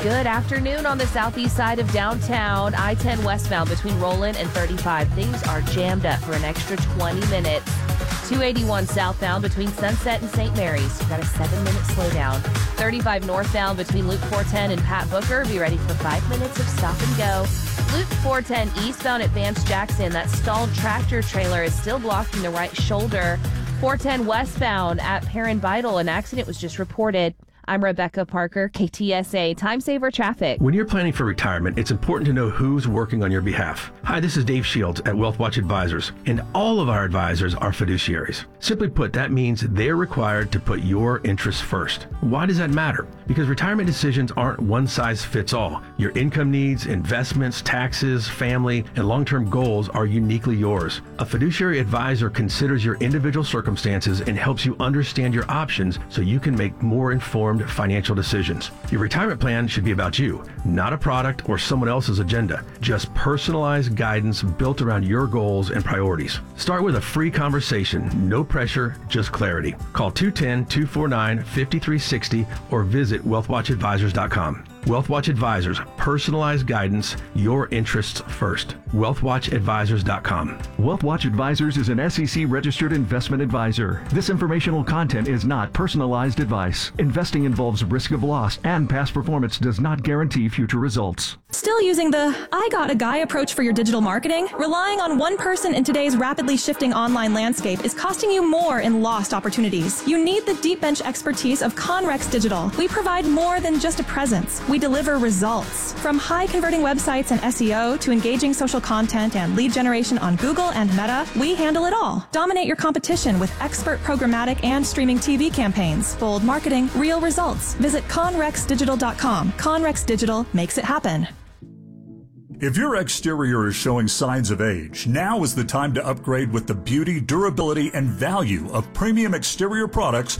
Good afternoon on the southeast side of downtown. I-10 westbound between Roland and 35. Things are jammed up for an extra 20 minutes. 281 southbound between Sunset and St. Mary's. You've got a 7-minute slowdown. 35 northbound between Loop 410 and Pat Booker. Be ready for 5 minutes of stop and go. Loop 410 eastbound at Vance Jackson. That stalled tractor trailer is still blocking the right shoulder. 410 westbound at Perrin Vital. An accident was just reported. I'm Rebecca Parker, KTSA Time Saver Traffic. When you're planning for retirement, it's important to know who's working on your behalf. Hi, this is Dave Shields at WealthWatch Advisors, and all of our advisors are fiduciaries. Simply put, that means they're required to put your interests first. Why does that matter? Because retirement decisions aren't one size fits all. Your income needs, investments, taxes, family, and long-term goals are uniquely yours. A fiduciary advisor considers your individual circumstances and helps you understand your options so you can make more informed financial decisions. Your retirement plan should be about you, not a product or someone else's agenda. Just personalized guidance built around your goals and priorities. Start with a free conversation. No pressure, just clarity. Call 210-249-5360 or visit wealthwatchadvisors.com. WealthWatch Advisors, personalized guidance, your interests first. WealthWatchAdvisors.com. WealthWatch Advisors is an SEC-registered investment advisor. This informational content is not personalized advice. Investing involves risk of loss, and past performance does not guarantee future results. Still using the I got a guy approach for your digital marketing? Relying on one person in today's rapidly shifting online landscape is costing you more in lost opportunities. You need the deep bench expertise of Conrex Digital. We provide more than just a presence. We deliver results. From high-converting websites and SEO to engaging social content and lead generation on Google and Meta, we handle it all. Dominate your competition with expert programmatic and streaming TV campaigns. Bold marketing, real results. Visit conrexdigital.com. Conrex Digital makes it happen. If your exterior is showing signs of age, now is the time to upgrade with the beauty, durability, and value of premium exterior products